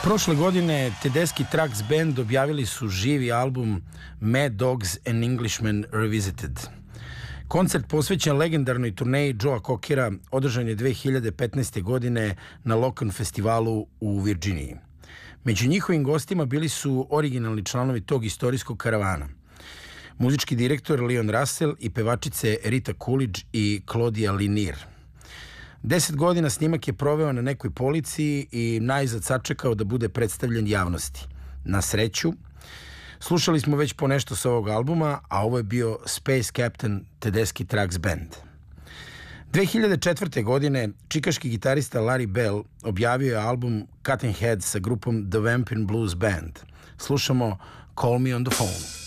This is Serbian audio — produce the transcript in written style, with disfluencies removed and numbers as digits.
Prošle godine Tedeschi Trucks Band objavili su živi album Mad Dogs and Englishmen Revisited. Koncert posvećen legendarnoj turneji Joea Cockera održan je 2015. godine na Lokan festivalu u Virginiji. Među njihovim gostima bili su originalni članovi tog istorijskog karavana. Muzički direktor Leon Russell i pevačice Rita Coolidge i Claudia Linier. 10 godina snimak je proveo na nekoj policiji i najzad sačekao da bude predstavljen javnosti. Na sreću, slušali smo već po nešto sa ovog albuma, a ovo je bio Space Captain Tedeschi Trucks Band. 2004. godine čikaški gitarista Larry Bell objavio je album Cutting Head sa grupom The Vampin' Blues Band. Slušamo Call Me on the Phone.